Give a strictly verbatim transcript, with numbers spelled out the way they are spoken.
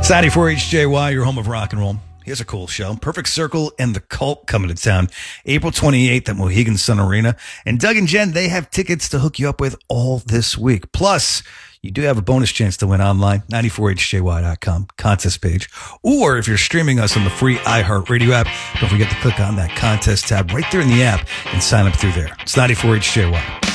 It's ninety-four H J Y, your home of rock and roll. Here's a cool show. Perfect Circle and The Cult coming to town April twenty-eighth at Mohegan Sun Arena. And Doug and Jen, they have tickets to hook you up with all this week. Plus, you do have a bonus chance to win online, ninety-four H J Y dot com, contest page. Or if you're streaming us on the free iHeartRadio app, don't forget to click on that contest tab right there in the app and sign up through there. It's ninety-four H J Y.